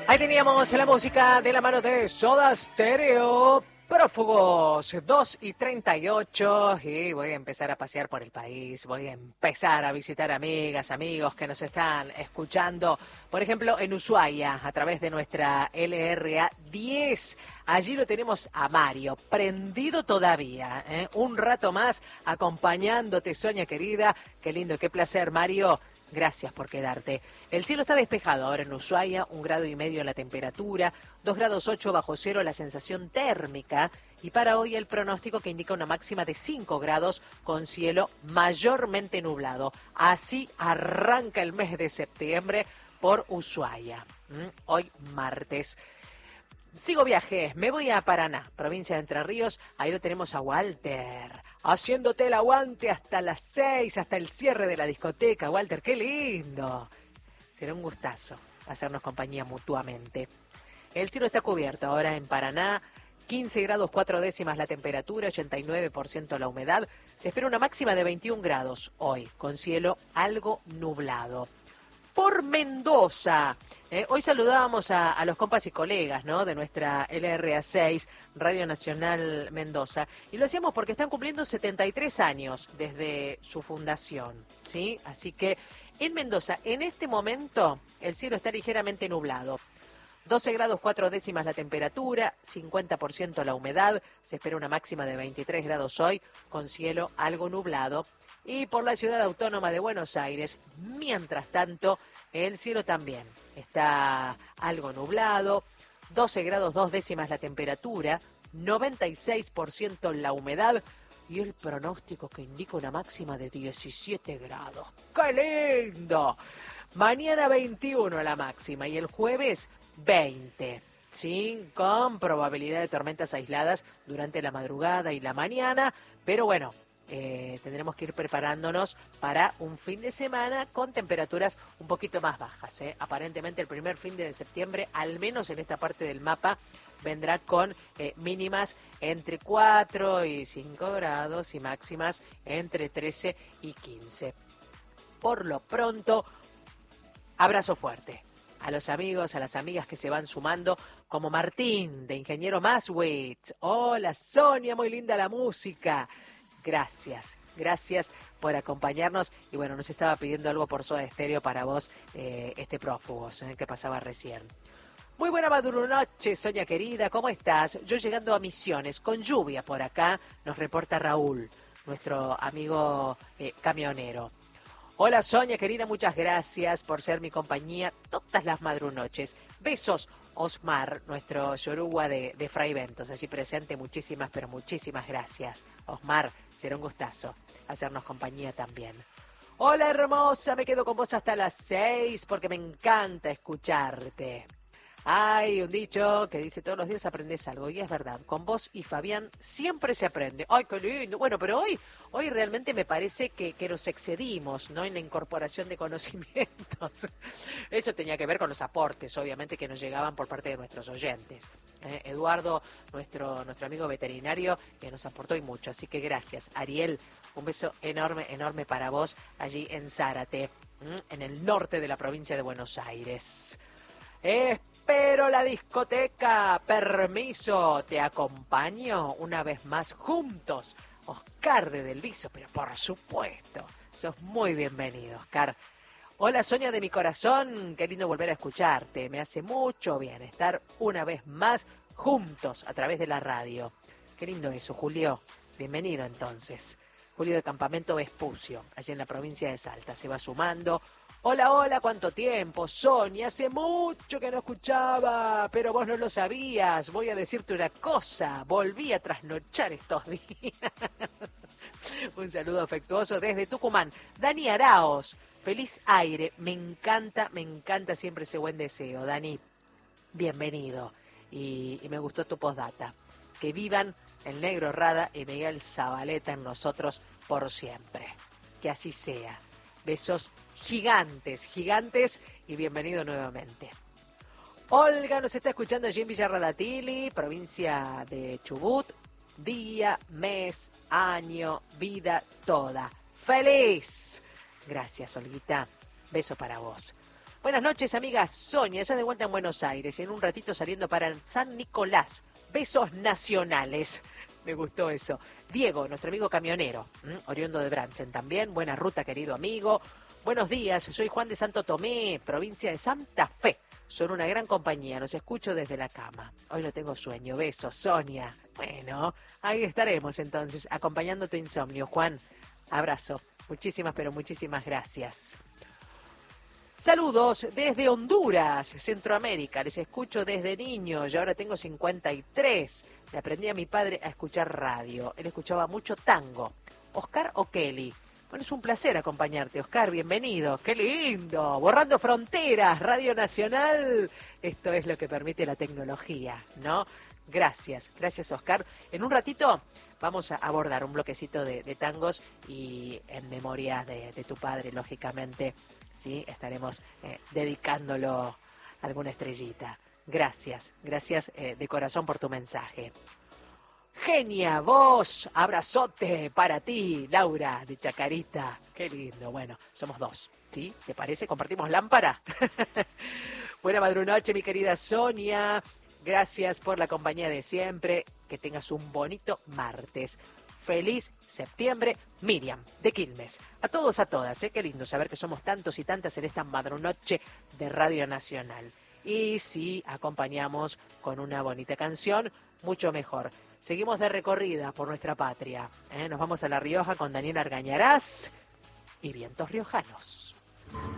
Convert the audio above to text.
Ahí teníamos la música de la mano de Soda Stereo, Prófugos, 2:38, y voy a empezar a pasear por el país, voy a empezar a visitar amigas, amigos que nos están escuchando, por ejemplo, en Ushuaia, a través de nuestra LRA 10. Allí lo tenemos a Mario, prendido todavía, un rato más acompañándote, Sonia querida. Qué lindo, qué placer, Mario. Gracias por quedarte. El cielo está despejado ahora en Ushuaia, 1,5 grados la temperatura, 2,8 grados bajo cero la sensación térmica, y para hoy el pronóstico que indica una máxima de 5 grados con cielo mayormente nublado. Así arranca el mes de septiembre por Ushuaia. Hoy martes. Sigo viaje, me voy a Paraná, provincia de Entre Ríos. Ahí lo tenemos a Walter, haciéndote el aguante hasta las 6, hasta el cierre de la discoteca. Walter, qué lindo. Será un gustazo hacernos compañía mutuamente. El cielo está cubierto ahora en Paraná, 15 grados 4 décimas la temperatura, 89% la humedad. Se espera una máxima de 21 grados hoy, con cielo algo nublado. Por Mendoza. Hoy saludábamos a los compas y colegas, ¿no?, de nuestra LRA 6, Radio Nacional Mendoza, y lo hacíamos porque están cumpliendo 73 años desde su fundación, ¿sí? Así que en Mendoza, en este momento, el cielo está ligeramente nublado. 12 grados 4 décimas la temperatura, 50% la humedad, se espera una máxima de 23 grados hoy, con cielo algo nublado. Y por la ciudad autónoma de Buenos Aires, mientras tanto, el cielo también está algo nublado, 12 grados 2 décimas la temperatura, 96% la humedad y el pronóstico que indica una máxima de 17 grados. ¡Qué lindo! Mañana 21 la máxima y el jueves 20. Sí, con probabilidad de tormentas aisladas durante la madrugada y la mañana, pero bueno, tendremos que ir preparándonos para un fin de semana con temperaturas un poquito más bajas. Aparentemente el primer fin de septiembre, al menos en esta parte del mapa, vendrá con mínimas entre 4 y 5 grados y máximas entre 13 y 15. Por lo pronto, abrazo fuerte a los amigos, a las amigas que se van sumando, como Martín, de Ingeniero Maswitz. Hola, Sonia, muy linda la música. Gracias por acompañarnos. Y bueno, nos estaba pidiendo algo por Soda Stereo para vos, este Prófugos, que pasaba recién. Muy buena madrunoche, Sonia querida, ¿cómo estás? Yo llegando a Misiones, con lluvia por acá, nos reporta Raúl, nuestro amigo camionero. Hola Sonia querida, muchas gracias por ser mi compañía todas las madrunoches. Besos, Osmar, nuestro yoruba de Fray Bentos, allí presente. Muchísimas, pero muchísimas gracias. Osmar, será un gustazo hacernos compañía también. Hola hermosa, me quedo con vos hasta las 6 porque me encanta escucharte. Hay un dicho que dice: todos los días aprendes algo, y es verdad, con vos y Fabián siempre se aprende. ¡Ay, qué lindo! Bueno, pero hoy realmente me parece que nos excedimos, ¿no?, en la incorporación de conocimientos. Eso tenía que ver con los aportes, obviamente, que nos llegaban por parte de nuestros oyentes. Eduardo, nuestro amigo veterinario, que nos aportó y mucho, así que gracias. Ariel, un beso enorme, enorme para vos, allí en Zárate, en el norte de la provincia de Buenos Aires. Espero la discoteca, permiso, te acompaño una vez más juntos. Oscar de Del Viso, pero por supuesto, sos muy bienvenido, Oscar. Hola Sonia de mi corazón, qué lindo volver a escucharte, me hace mucho bien estar una vez más juntos a través de la radio. Qué lindo eso, Julio, bienvenido entonces. Julio de Campamento Vespucio, allí en la provincia de Salta, se va sumando. Hola, hola, ¿cuánto tiempo? Sonia, hace mucho que no escuchaba, pero vos no lo sabías. Voy a decirte una cosa, volví a trasnochar estos días. Un saludo afectuoso desde Tucumán. Dani Araos, feliz aire, me encanta siempre ese buen deseo. Dani, bienvenido. Y me gustó tu postdata. Que vivan el Negro Rada y Miguel Zabaleta en nosotros por siempre. Que así sea. Besos gigantes y bienvenido nuevamente. Olga nos está escuchando allí en Villarradatili, provincia de Chubut. Día, mes, año, vida toda. ¡Feliz! Gracias, Olguita. Beso para vos. Buenas noches, amiga Sonia, ya de vuelta en Buenos Aires, en un ratito saliendo para San Nicolás. Besos nacionales. Me gustó eso. Diego, nuestro amigo camionero, oriundo de Bransen también. Buena ruta, querido amigo. Buenos días, soy Juan de Santo Tomé, provincia de Santa Fe. Son una gran compañía, los escucho desde la cama. Hoy no tengo sueño. Besos, Sonia. Bueno, ahí estaremos entonces, acompañando tu insomnio. Juan, abrazo. Muchísimas, pero muchísimas gracias. Saludos desde Honduras, Centroamérica. Les escucho desde niño. Yo ahora tengo 53. Le aprendí a mi padre a escuchar radio. Él escuchaba mucho tango. ¿Oscar o Kelly? Bueno, es un placer acompañarte, Oscar. Bienvenido. ¡Qué lindo! Borrando fronteras, Radio Nacional. Esto es lo que permite la tecnología, ¿no? Gracias, Oscar. En un ratito vamos a abordar un bloquecito de tangos y en memoria de tu padre, lógicamente. Sí, estaremos dedicándolo a alguna estrellita. Gracias de corazón por tu mensaje. Genia, vos, abrazote para ti, Laura de Chacarita. Qué lindo, bueno, somos dos, ¿sí? ¿Te parece? ¿Compartimos lámpara? Buena madrunoche, mi querida Sonia. Gracias por la compañía de siempre. Que tengas un bonito martes. Feliz septiembre, Miriam, de Quilmes. A todos, a todas, qué lindo saber que somos tantos y tantas en esta madrunoche de Radio Nacional. Y si acompañamos con una bonita canción, mucho mejor. Seguimos de recorrida por nuestra patria. Nos vamos a La Rioja con Daniel Argañarás y Vientos Riojanos.